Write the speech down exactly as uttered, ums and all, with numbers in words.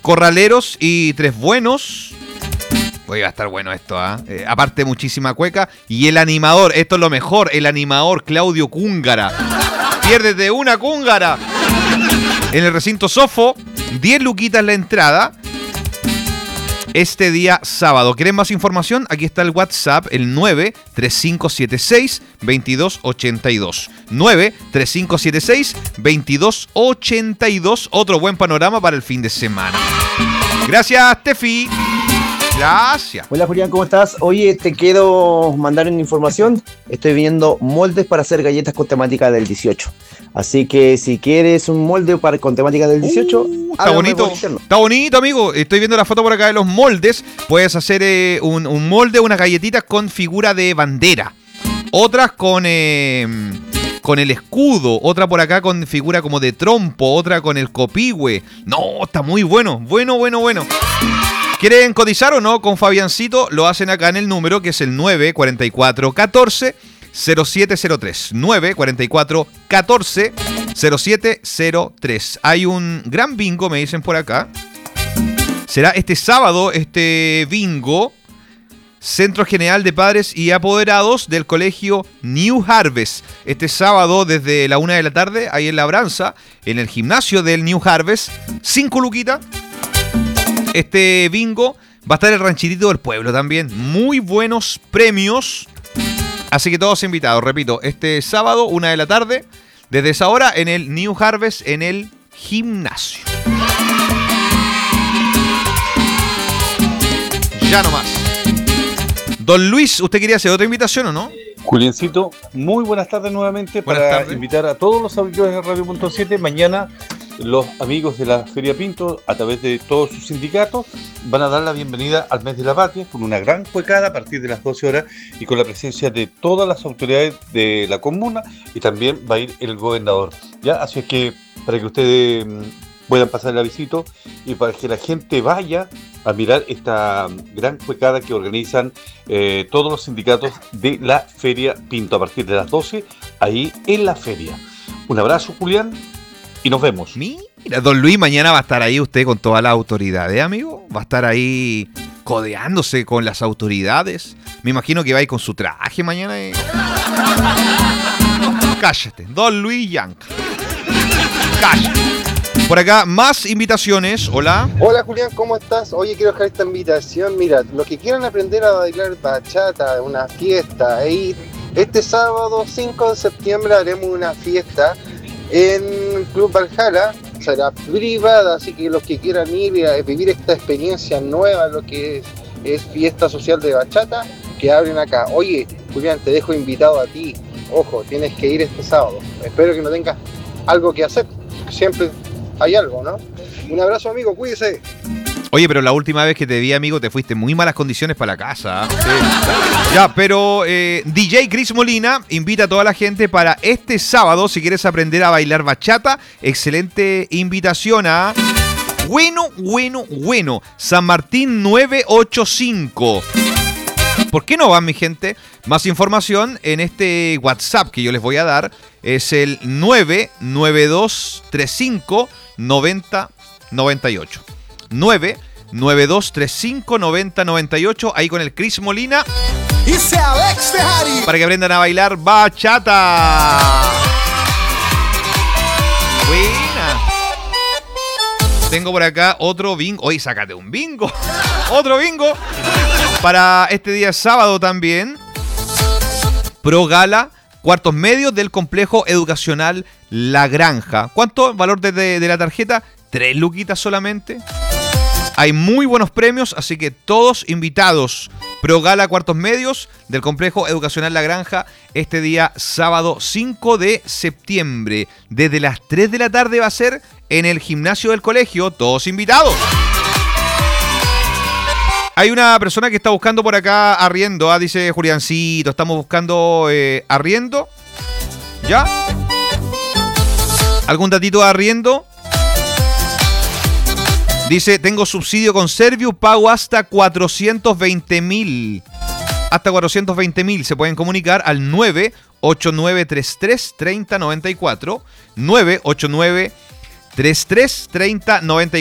Corraleros y Tres Buenos. Hoy va a estar bueno esto, ¿ah? ¿eh? Eh, aparte, muchísima cueca. Y el animador, esto es lo mejor, el animador Claudio Cúngara. Piérdete una Cúngara. En el recinto Sofo, diez luquitas la entrada. Este día sábado. ¿Quieren más información? Aquí está el WhatsApp, el nueve tres cinco siete seis dos dos ocho dos. nueve tres cinco siete seis dos dos ocho dos. Otro buen panorama para el fin de semana. Gracias, Tefi. Gracias. Hola, Julián, ¿cómo estás? Oye, te quiero mandar una información. Estoy viendo moldes para hacer galletas con temática del dieciocho. Así que si quieres un molde para, con temática del dieciocho, uh, está bonito. Está bonito, amigo. Estoy viendo la foto por acá de los moldes. Puedes hacer eh, un, un molde, unas galletitas con figura de bandera. Otras con... Eh, con el escudo, otra por acá con figura como de trompo, otra con el copihue. No, está muy bueno, bueno, bueno, bueno. ¿Quieren cotizar o no con Fabiancito? Lo hacen acá en el número que es el nueve cuatro cuatro, uno cuatro, cero siete cero tres. nueve cuatro cuatro, uno cuatro, cero siete cero tres. Hay un gran bingo, me dicen por acá. Será este sábado este bingo. Centro General de Padres y Apoderados del Colegio New Harvest. Este sábado desde la una de la tarde, ahí en Labranza, en el gimnasio del New Harvest. Cinco luquitas. Este bingo va a estar el ranchitito del pueblo también. Muy buenos premios. Así que todos invitados, repito, este sábado, una de la tarde, desde esa hora en el New Harvest, en el gimnasio. Ya nomás. Don Luis, ¿usted quería hacer otra invitación o no? Juliancito, muy buenas tardes nuevamente. Buenas para tardes. Invitar a todos los auditores de Radio Punto siete. Mañana los amigos de la Feria Pinto, a través de todos sus sindicatos, van a dar la bienvenida al mes de la patria con una gran cuecada a partir de las doce horas y con la presencia de todas las autoridades de la comuna, y también va a ir el gobernador. ¿Ya? Así es que para que ustedes puedan pasar la visita y para que la gente vaya a mirar esta gran cuecada que organizan eh, todos los sindicatos de la Feria Pinto a partir de las doce, ahí en la feria. Un abrazo, Julián, y nos vemos. Mira, don Luis, mañana va a estar ahí usted con toda la autoridad, ¿eh, amigo? Va a estar ahí codeándose con las autoridades. Me imagino que va a ir con su traje mañana. ¿eh? Cállate, don Luis Yanca. Cállate. Por acá, más invitaciones. Hola. Hola, Julián, ¿cómo estás? Oye, quiero dejar esta invitación. Mira, los que quieran aprender a bailar bachata, una fiesta, e ir este sábado cinco de septiembre haremos una fiesta en el Club Valhalla. Será privada, así que los que quieran ir a vivir esta experiencia nueva, lo que es, es fiesta social de bachata, que abren acá. Oye, Julián, te dejo invitado a ti. Ojo, tienes que ir este sábado. Espero que no tengas algo que hacer. Siempre hay algo, ¿no? Un abrazo, amigo, cuídese. Oye, pero la última vez que te vi, amigo, te fuiste en muy malas condiciones para la casa. Sí. Ya, pero eh, D J Chris Molina invita a toda la gente para este sábado, si quieres aprender a bailar bachata. Excelente invitación a... Bueno, bueno, bueno. San Martín nueve ocho cinco. ¿Por qué no van, mi gente? Más información en este WhatsApp que yo les voy a dar. Es el nueve nueve dos tres cinco nueve cero nueve ocho. nueve nueve dos tres cinco nueve cero nueve ocho. Ahí con el Chris Molina. Para que aprendan a bailar bachata. Buena. Tengo por acá otro bingo. Oye, sácate un bingo. Otro bingo. Para este día sábado también. Pro Gala. Cuartos medios del complejo educacional La Granja. ¿Cuánto valor de, de, de la tarjeta? Tres luquitas solamente. Hay muy buenos premios, así que todos invitados. Pro Gala Cuartos Medios del complejo educacional La Granja este día sábado cinco de septiembre. Desde las tres de la tarde va a ser en el gimnasio del colegio. Todos invitados. Hay una persona que está buscando por acá arriendo, ¿ah? Dice Juliancito, estamos buscando eh, arriendo. ¿Ya? ¿Algún datito de arriendo? Dice, tengo subsidio con Serviu, pago hasta cuatrocientos veinte mil. Hasta cuatrocientos veinte mil. Se pueden comunicar al nueve ocho nueve tres tres tres cero nueve cuatro. nueve ocho nueve tres tres tres cero nueve